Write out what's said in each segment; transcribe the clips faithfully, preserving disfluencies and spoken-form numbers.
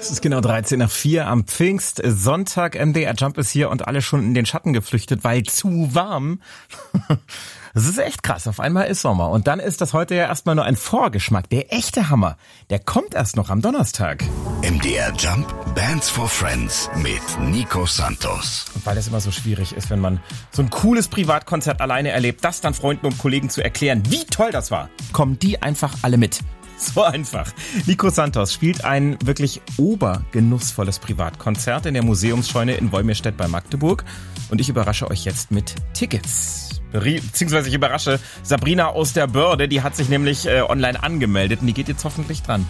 Es ist genau dreizehn nach vier am Pfingstsonntag. M D R Jump ist hier und alle schon in den Schatten geflüchtet, weil zu warm. Das ist echt krass. Auf einmal ist Sommer. Und dann ist das heute ja erstmal nur ein Vorgeschmack. Der echte Hammer, der kommt erst noch am Donnerstag. M D R Jump Bands for Friends mit Nico Santos. Und weil es immer so schwierig ist, wenn man so ein cooles Privatkonzert alleine erlebt, das dann Freunden und Kollegen zu erklären, wie toll das war, kommen die einfach alle mit. So einfach. Nico Santos spielt ein wirklich obergenussvolles Privatkonzert in der Museumsscheune in Wolmirstedt bei Magdeburg. Und ich überrasche euch jetzt mit Tickets. Beziehungsweise ich überrasche Sabrina aus der Börde, die hat sich nämlich äh, online angemeldet und die geht jetzt hoffentlich dran.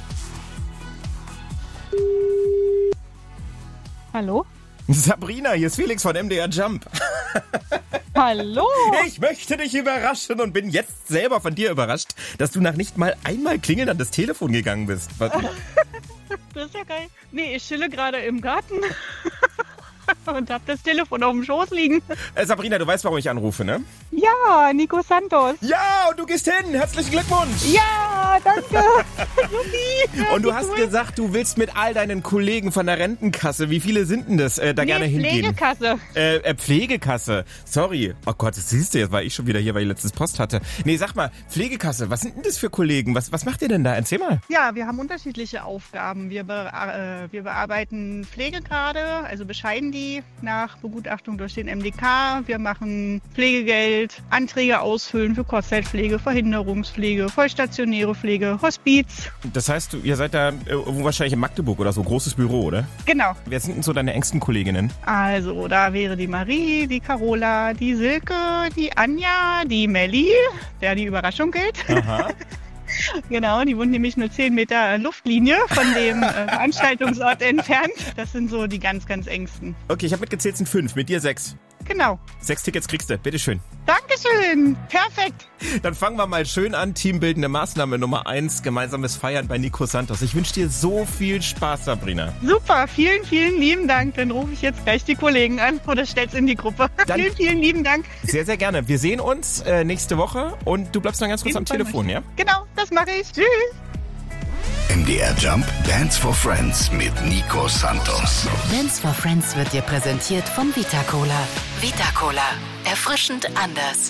Hallo? Sabrina, hier ist Felix von M D R Jump. Hallo! Ich möchte dich überraschen und bin jetzt selber von dir überrascht, dass du nach nicht mal einmal klingeln an das Telefon gegangen bist. Was? Das ist ja geil. Nee, ich chille gerade im Garten und hab das Telefon auf dem Schoß liegen. Äh, Sabrina, du weißt, warum ich anrufe, ne? Ja, Nico Santos. Ja, und du gehst hin. Herzlichen Glückwunsch. Ja, danke. Juppie. Und du hast gesagt, du willst mit all deinen Kollegen von der Rentenkasse, wie viele sind denn das, äh, da nee, gerne hingehen? Pflegekasse. Äh, äh, Pflegekasse. Sorry. Oh Gott, das siehst du, jetzt war ich schon wieder hier, weil ich letztens Post hatte. Nee, sag mal, Pflegekasse, was sind denn das für Kollegen? Was, was macht ihr denn da? Erzähl mal. Ja, wir haben unterschiedliche Aufgaben. Wir, be äh, wir bearbeiten Pflegegrade, also bescheiden die nach Begutachtung durch den M D K. Wir machen Pflegegeld, Anträge ausfüllen für Kurzzeitpflege, Verhinderungspflege, vollstationäre Pflege, Hospiz. Das heißt, ihr seid da äh, wahrscheinlich in Magdeburg oder so, großes Büro, oder? Genau. Wer sind denn so deine engsten Kolleginnen? Also, da wäre die Marie, die Carola, die Silke, die Anja, die Melli, der die Überraschung gilt. Aha. Genau, die wohnt nämlich nur zehn Meter Luftlinie von dem äh, Veranstaltungsort entfernt. Das sind so die ganz, ganz engsten. Okay, ich habe mitgezählt, sind fünf, mit dir sechs. Genau. Sechs Tickets kriegst du, bitteschön. Dankeschön, perfekt. Dann fangen wir mal schön an. Teambildende Maßnahme Nummer eins, gemeinsames Feiern bei Nico Santos. Ich wünsche dir so viel Spaß, Sabrina. Super, vielen, vielen lieben Dank. Dann rufe ich jetzt gleich die Kollegen an oder stell's in die Gruppe. Dann vielen, vielen lieben Dank. Sehr, sehr gerne. Wir sehen uns äh, nächste Woche und du bleibst noch ganz kurz am Telefon, ja? Genau, das mache ich. Tschüss. M D R Jump Bands for Friends mit Nico Santos. Bands for Friends wird dir präsentiert von Vita Cola. Vita Cola. Erfrischend anders.